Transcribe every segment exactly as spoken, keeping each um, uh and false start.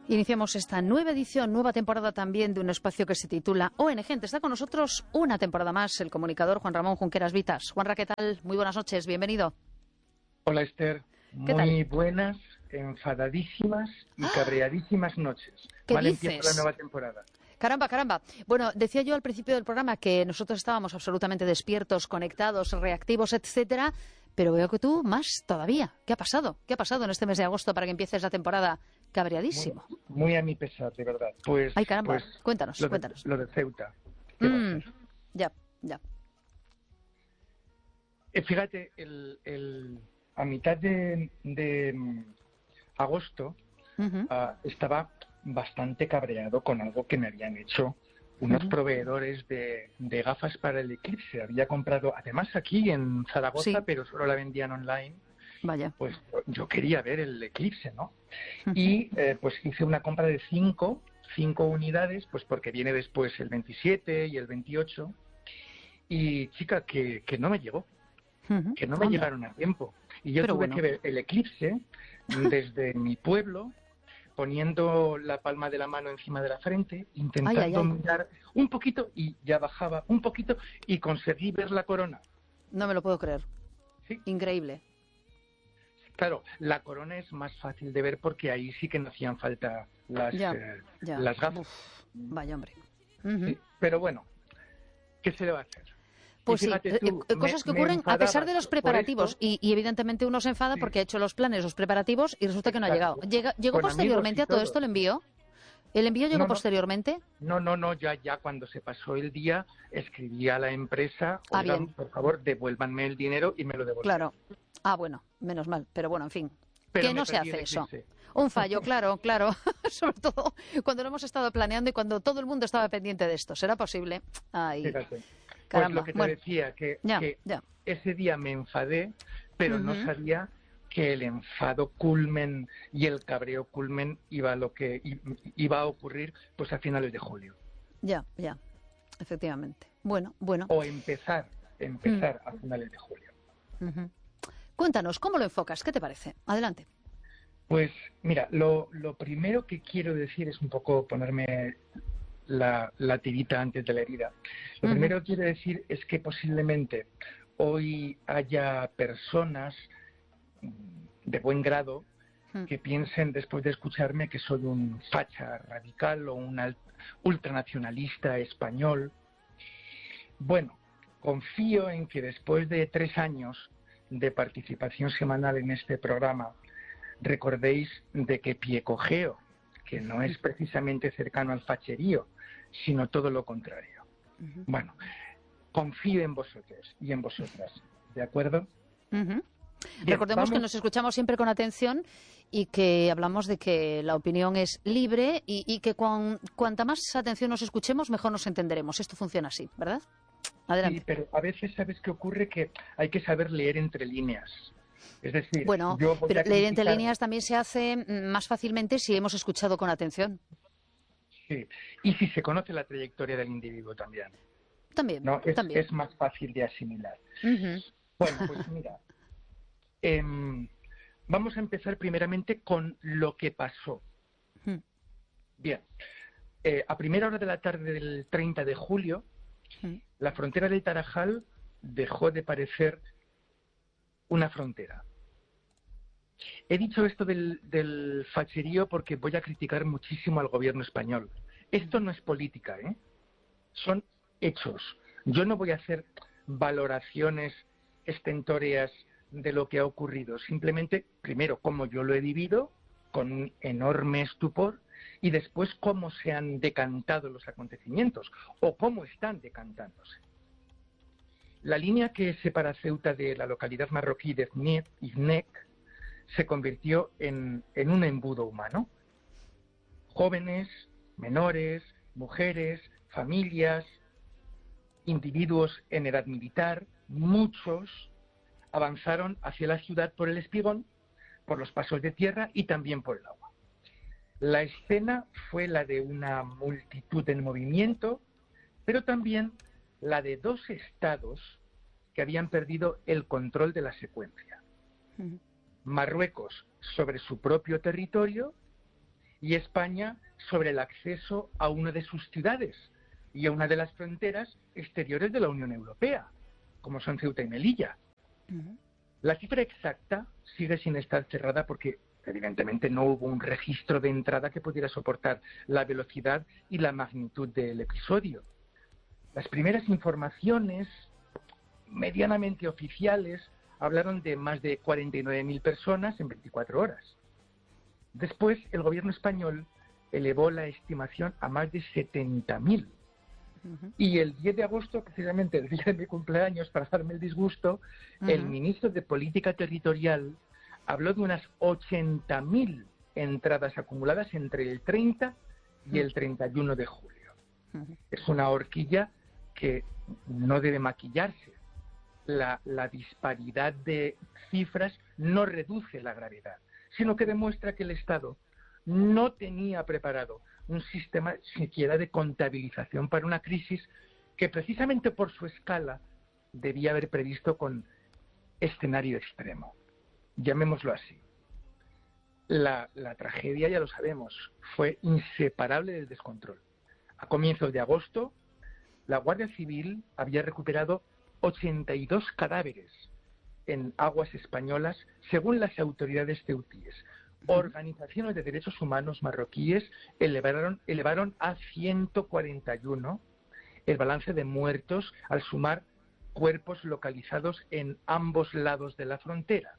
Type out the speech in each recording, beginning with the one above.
Iniciamos esta nueva edición, nueva temporada también de un espacio que se titula O N Gente. Está con nosotros una temporada más el comunicador Juan Ramón Junqueras Vitas. Juanra, ¿qué tal? Muy buenas noches, bienvenido. Hola Esther, ¿Qué muy tal? buenas, enfadadísimas y cabreadísimas noches. ¿Qué Mal dices? empieza la nueva temporada. Caramba, caramba. Bueno, decía yo al principio del programa que nosotros estábamos absolutamente despiertos, conectados, reactivos, etcétera, pero veo que tú más todavía. ¿Qué ha pasado? ¿Qué ha pasado en este mes de agosto para que empieces la temporada cabreadísimo? Muy, muy a mi pesar, de verdad. Pues, Ay, caramba. pues Cuéntanos, lo de, cuéntanos. lo de Ceuta. ¿Qué va a Mm, ser? ya, ya. Eh, fíjate, el, el, a mitad de, de mm, agosto Ujú, ah, estaba bastante cabreado con algo que me habían hecho unos ujú. proveedores de, de gafas para el eclipse. Había comprado, además aquí en Zaragoza, Sí, pero solo la vendían online. vaya. Pues yo quería ver el eclipse, ¿no? Ujú. Y eh, pues hice una compra de cinco, cinco unidades, pues porque viene después el veintisiete y el veintiocho. Y chica, que, que no me llegó, Ujú. que no me Anda. llegaron a tiempo. Y yo Pero tuve que bueno. ver el eclipse desde mi pueblo, poniendo la palma de la mano encima de la frente, Ay, ay, intentando ay. mirar un poquito y ya bajaba un poquito y conseguí ver la corona. No me lo puedo creer. Sí, Increíble. claro, la corona es más fácil de ver porque ahí sí que no hacían falta las, Ya, eh, ya. las gafas. Uf, vaya hombre. Ujú. Sí, pero bueno, ¿qué se le va a hacer? Y Pues sí, fíjate eh, tú, eh, me, cosas que me ocurren a pesar enfadaba de los por esto. preparativos y, y evidentemente uno se enfada Sí, porque ha hecho los planes, los preparativos y resulta que no ha llegado. exacto. Llega- ¿Llegó Con amigos y posteriormente a todo todo. esto el envío? ¿El envío llegó No, no, posteriormente? no, no, no, ya, ya cuando se pasó el día, escribí a la empresa, Ah, oigan, bien, por favor, devuélvanme el dinero y me lo devolvieron. claro. Ah, bueno, menos mal, pero bueno, en fin. Pero Que me no se perdí el hace eso. eclipse. Un fallo, claro, claro. Sobre todo cuando lo hemos estado planeando y cuando todo el mundo estaba pendiente de esto. ¿Será posible? Ay, Fíjate. Pues lo caramba. que te Bueno, decía, que, ya, que ya. ese día me enfadé, pero no Ujú. sabía que el enfado culmen y el cabreo culmen iba a lo que i- iba a ocurrir pues a finales de julio. Ya, ya, efectivamente. Bueno, bueno. O empezar, Mm, empezar a finales de julio. ujú. Cuéntanos, ¿cómo lo enfocas? ¿Qué te parece? Adelante. Pues mira, lo, lo primero que quiero decir es un poco ponerme la, la tirita antes de la herida. Lo Ujú, primero que quiero decir es que posiblemente hoy haya personas de buen grado mm. que piensen después de escucharme que soy un facha radical o un al- ultranacionalista español. Bueno, confío en que después de tres años de participación semanal en este programa recordéis de que piecogeo, que no es precisamente cercano al facherío, sino todo lo contrario. Ujú, Bueno, confío en vosotros y en vosotras, ¿de acuerdo? ujú. Bien, Recordemos que vamos. nos escuchamos siempre con atención y que hablamos de que la opinión es libre y, y que cuan- cuanta más atención nos escuchemos, mejor nos entenderemos. Esto funciona así, ¿verdad? Sí, Adelante. pero a veces sabes qué ocurre, que hay que saber leer entre líneas. Es decir, Bueno, yo voy pero a leer entre criticar, líneas también se hace mm, más fácilmente si hemos escuchado con atención. sí, y si se conoce la trayectoria del individuo también, También, ¿no? Es, también. es más fácil de asimilar. Ujú, Bueno, pues mira, em, vamos a empezar primeramente con lo que pasó. ujú, Bien, eh, a primera hora de la tarde del treinta de julio, ujú, la frontera del Tarajal dejó de parecer una frontera. He dicho esto del, del facherío porque voy a criticar muchísimo al gobierno español. Esto no es política, ¿eh? Son hechos. Yo no voy a hacer valoraciones estentóreas de lo que ha ocurrido. Simplemente, primero, cómo yo lo he vivido, con un enorme estupor, y después cómo se han decantado los acontecimientos, o cómo están decantándose. La línea que separa Ceuta de la localidad marroquí de Ifnek se convirtió en, en un embudo humano. Jóvenes, menores, mujeres, familias, individuos en edad militar, muchos avanzaron hacia la ciudad por el espigón, por los pasos de tierra y también por el agua. La escena fue la de una multitud en movimiento, pero también la de dos estados que habían perdido el control de la secuencia. ujú. Marruecos sobre su propio territorio y España sobre el acceso a una de sus ciudades y a una de las fronteras exteriores de la Unión Europea, como son Ceuta y Melilla. Uh-huh. La cifra exacta sigue sin estar cerrada porque evidentemente no hubo un registro de entrada que pudiera soportar la velocidad y la magnitud del episodio. Las primeras informaciones medianamente oficiales hablaron de más de cuarenta y nueve mil personas en veinticuatro horas. Después, el gobierno español elevó la estimación a más de setenta mil. Uh-huh. Y el diez de agosto, precisamente el día de mi cumpleaños, para darme el disgusto, uh-huh. el ministro de Política Territorial habló de unas ochenta mil entradas acumuladas entre el treinta y el treinta y uno de julio. Uh-huh. Es una horquilla que no debe maquillarse. La, la disparidad de cifras no reduce la gravedad, sino que demuestra que el Estado no tenía preparado un sistema siquiera de contabilización para una crisis que precisamente por su escala debía haber previsto con escenario extremo. Llamémoslo así. La, la tragedia, ya lo sabemos, fue inseparable del descontrol. A comienzos de agosto, la Guardia Civil había recuperado ochenta y dos cadáveres en aguas españolas, según las autoridades ceutíes. Organizaciones de derechos humanos marroquíes elevaron, elevaron a ciento cuarenta y uno el balance de muertos al sumar cuerpos localizados en ambos lados de la frontera.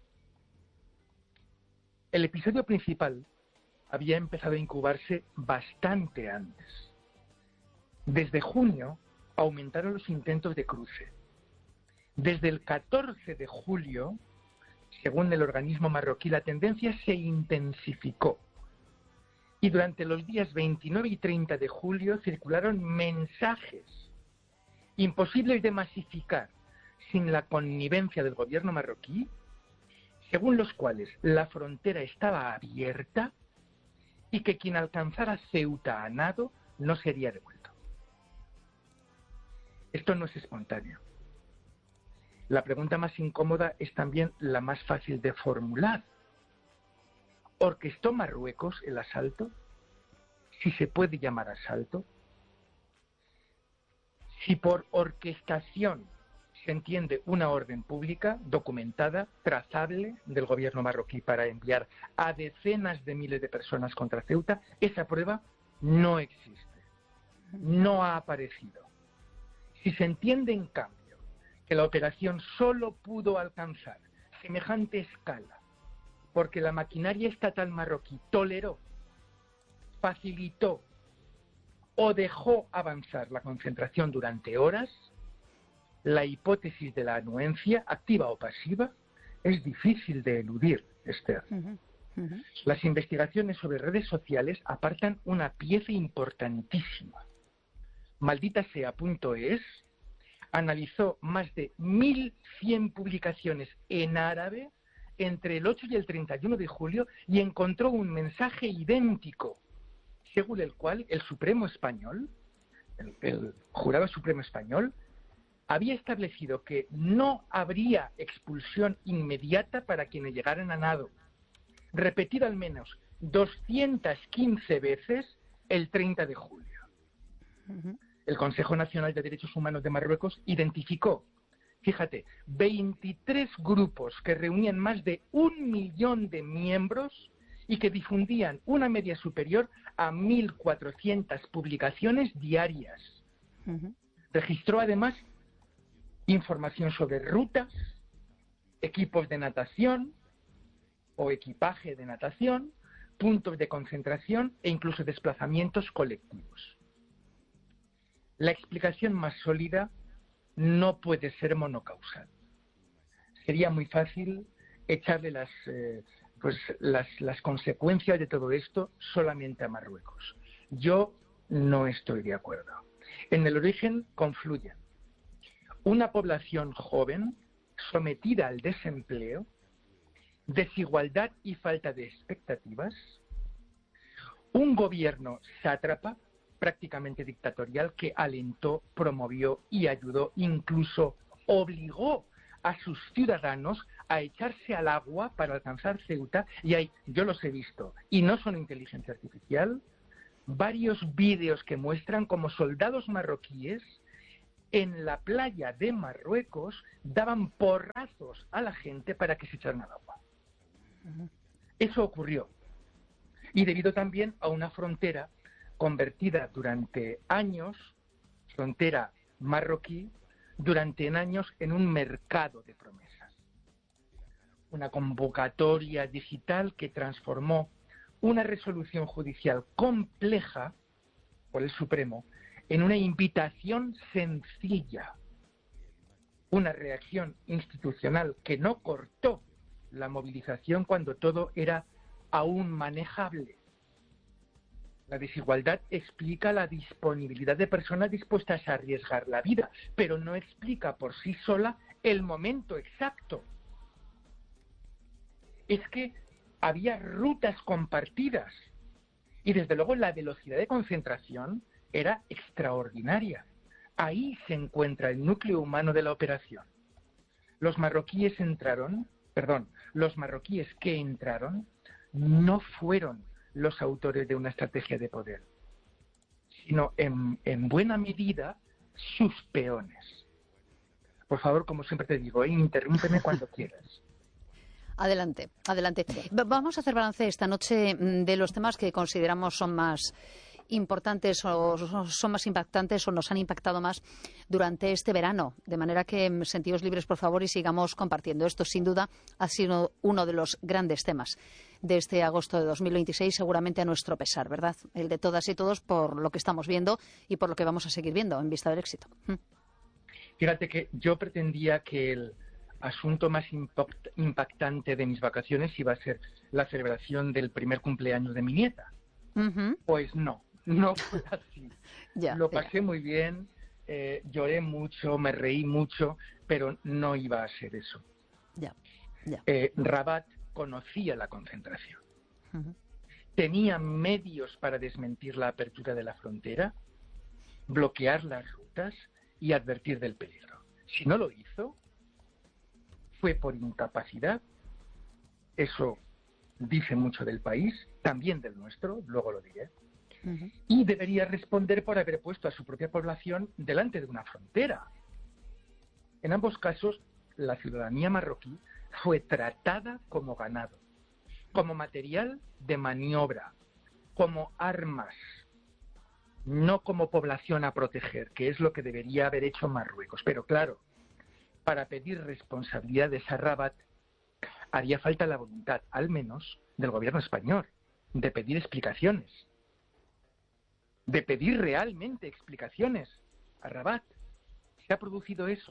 El episodio principal había empezado a incubarse bastante antes. Desde junio aumentaron los intentos de cruce. Desde el catorce de julio, según el organismo marroquí, la tendencia se intensificó. Y durante los días veintinueve y treinta de julio circularon mensajes imposibles de masificar sin la connivencia del gobierno marroquí, según los cuales la frontera estaba abierta y que quien alcanzara Ceuta a nado no sería devuelto. Esto no es espontáneo. La pregunta más incómoda es también la más fácil de formular. ¿Orquestó Marruecos el asalto? Si se puede llamar asalto. Si por orquestación se entiende una orden pública, documentada, trazable, del gobierno marroquí para enviar a decenas de miles de personas contra Ceuta, esa prueba no existe, no ha aparecido. Si se entiende, en cambio, que la operación solo pudo alcanzar semejante escala porque la maquinaria estatal marroquí toleró, facilitó o dejó avanzar la concentración durante horas, la hipótesis de la anuencia, activa o pasiva, es difícil de eludir, Esther. Uh-huh. Uh-huh. Las investigaciones sobre redes sociales apartan una pieza importantísima. Malditasea.es analizó más de mil cien publicaciones en árabe entre el ocho y el treinta y uno de julio y encontró un mensaje idéntico, según el cual el Supremo Español, el, el Jurado Supremo Español, había establecido que no habría expulsión inmediata para quienes llegaran a nado, repetida al menos doscientas quince veces el treinta de julio. Uh-huh. El Consejo Nacional de Derechos Humanos de Marruecos identificó, fíjate, veintitrés grupos que reunían más de un millón de miembros y que difundían una media superior a mil cuatrocientas publicaciones diarias. Uh-huh. Registró además información sobre rutas, equipos de natación o equipaje de natación, puntos de concentración e incluso desplazamientos colectivos. La explicación más sólida no puede ser monocausal. Sería muy fácil echarle las, eh, pues, las, las consecuencias de todo esto solamente a Marruecos. Yo no estoy de acuerdo. En el origen confluyen una población joven sometida al desempleo, desigualdad y falta de expectativas, un gobierno sátrapa, prácticamente dictatorial, que alentó, promovió y ayudó, incluso obligó a sus ciudadanos a echarse al agua para alcanzar Ceuta, y hay, yo los he visto, y no son inteligencia artificial, varios vídeos que muestran como soldados marroquíes en la playa de Marruecos daban porrazos a la gente para que se echaran al agua. Eso ocurrió. Y debido también a una frontera convertida durante años, frontera marroquí, durante años en un mercado de promesas. Una convocatoria digital que transformó una resolución judicial compleja por el Supremo en una invitación sencilla, una reacción institucional que no cortó la movilización cuando todo era aún manejable. La desigualdad explica la disponibilidad de personas dispuestas a arriesgar la vida, pero no explica por sí sola el momento exacto. Es que había rutas compartidas y desde luego la velocidad de concentración era extraordinaria. Ahí se encuentra el núcleo humano de la operación. Los marroquíes entraron, perdón, los marroquíes que entraron no fueron los autores de una estrategia de poder, sino en, en buena medida sus peones. Por favor, como siempre te digo, ¿eh? Interrúmpeme cuando quieras. Adelante, adelante. Vamos a hacer balance esta noche de los temas que consideramos son más importantes o son más impactantes o nos han impactado más durante este verano. De manera que sentíos libres, por favor, y sigamos compartiendo. Esto, sin duda, ha sido uno de los grandes temas de este agosto de dos mil veintiséis, seguramente a nuestro pesar, ¿verdad? El de todas y todos por lo que estamos viendo y por lo que vamos a seguir viendo en vista del éxito. Fíjate que yo pretendía que el asunto más impactante de mis vacaciones iba a ser la celebración del primer cumpleaños de mi nieta. Uh-huh. Pues no, no fue así. ya, Lo pasé ya. muy bien, eh, lloré mucho, me reí mucho, pero no iba a ser eso. Ya, ya. Eh, Rabat conocía la concentración. Uh-huh. Tenía medios para desmentir la apertura de la frontera, bloquear las rutas y advertir del peligro. Si no lo hizo, fue por incapacidad. Eso dice mucho del país, también del nuestro, luego lo diré. Uh-huh. Y debería responder por haber puesto a su propia población delante de una frontera. En ambos casos, la ciudadanía marroquí fue tratada como ganado, como material de maniobra, como armas, no como población a proteger, que es lo que debería haber hecho Marruecos. Pero claro, para pedir responsabilidades a Rabat haría falta la voluntad, al menos, del gobierno español, de pedir explicaciones, de pedir realmente explicaciones a Rabat. ¿Se ha producido eso?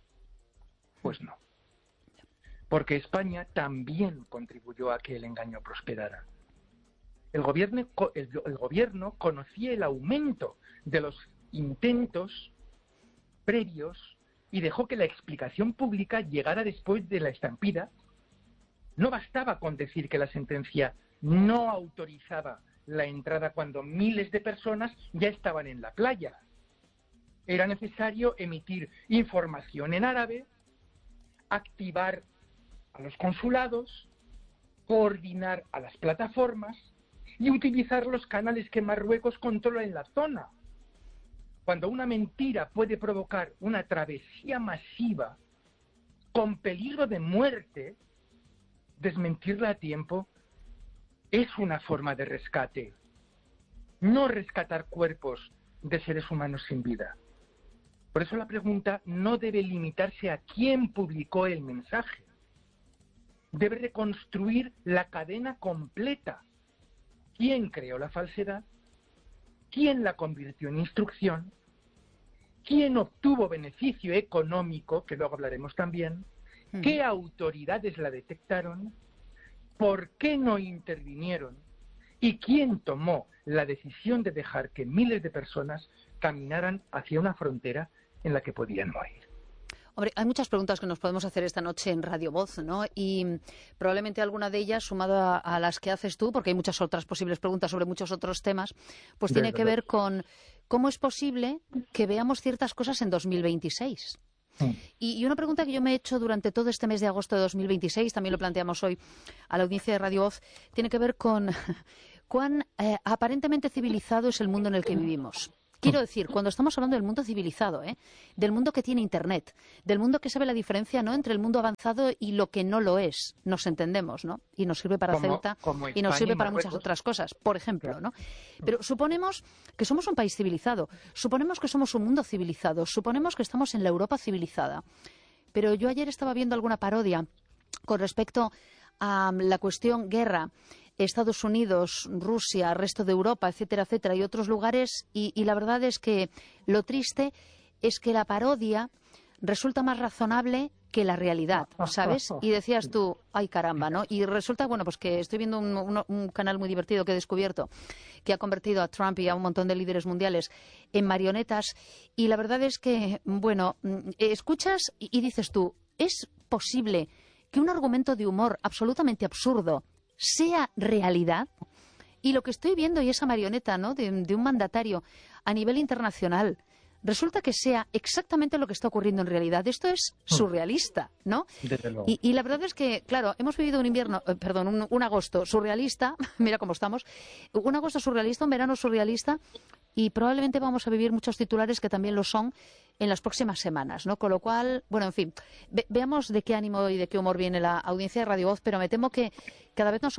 Pues no. Porque España también contribuyó a que el engaño prosperara. El gobierno, el, el gobierno conocía el aumento de los intentos previos y dejó que la explicación pública llegara después de la estampida. No bastaba con decir que la sentencia no autorizaba la entrada cuando miles de personas ya estaban en la playa. Era necesario emitir información en árabe, activar a los consulados, coordinar a las plataformas y utilizar los canales que Marruecos controla en la zona. Cuando una mentira puede provocar una travesía masiva con peligro de muerte, desmentirla a tiempo es una forma de rescate. No rescatar cuerpos de seres humanos sin vida. Por eso la pregunta no debe limitarse a quién publicó el mensaje. Debe reconstruir la cadena completa. ¿Quién creó la falsedad? ¿Quién la convirtió en instrucción? ¿Quién obtuvo beneficio económico? Que luego hablaremos también. ¿Qué autoridades la detectaron? ¿Por qué no intervinieron? ¿Y quién tomó la decisión de dejar que miles de personas caminaran hacia una frontera en la que podían morir? Hombre, hay muchas preguntas que nos podemos hacer esta noche en Radio Voz, ¿no? Y probablemente alguna de ellas, sumado a, a las que haces tú, porque hay muchas otras posibles preguntas sobre muchos otros temas, pues de tiene verdad. que ver con cómo es posible que veamos ciertas cosas en dos mil veintiséis. Sí. Y, y una pregunta que yo me he hecho durante todo este mes de agosto de dos mil veintiséis, también lo planteamos hoy a la audiencia de Radio Voz, tiene que ver con cuán eh, aparentemente civilizado es el mundo en el que vivimos. Quiero decir, cuando estamos hablando del mundo civilizado, ¿eh? Del mundo que tiene Internet, del mundo que sabe la diferencia, ¿no?, entre el mundo avanzado y lo que no lo es. Nos entendemos, ¿no? Y nos sirve para Como- Ceuta como y nos España sirve y para muchas Marruecos. otras cosas, por ejemplo, ¿no? Pero suponemos que somos un país civilizado, suponemos que somos un mundo civilizado, suponemos que estamos en la Europa civilizada. Pero yo ayer estaba viendo alguna parodia con respecto a la cuestión guerra, Estados Unidos, Rusia, resto de Europa, etcétera, etcétera, y otros lugares, y, y la verdad es que lo triste es que la parodia resulta más razonable que la realidad, ¿sabes? Y decías tú, ay caramba, ¿no? Y resulta, bueno, pues que estoy viendo un, un- un canal muy divertido que he descubierto, que ha convertido a Trump y a un montón de líderes mundiales en marionetas, y la verdad es que, bueno, mm, escuchas y, y dices tú, ¿es posible que un argumento de humor absolutamente absurdo sea realidad? Y lo que estoy viendo y esa marioneta, ¿no?, de, de un mandatario a nivel internacional, resulta que sea exactamente lo que está ocurriendo en realidad. Esto es surrealista, ¿no? Desde luego. Y, y la verdad es que, claro, hemos vivido un invierno, eh, perdón, un, un agosto surrealista, mira cómo estamos, un agosto surrealista, un verano surrealista, y probablemente vamos a vivir muchos titulares que también lo son en las próximas semanas, ¿no? Con lo cual, bueno, en fin, ve- veamos de qué ánimo y de qué humor viene la audiencia de Radio Voz, pero me temo que cada vez nos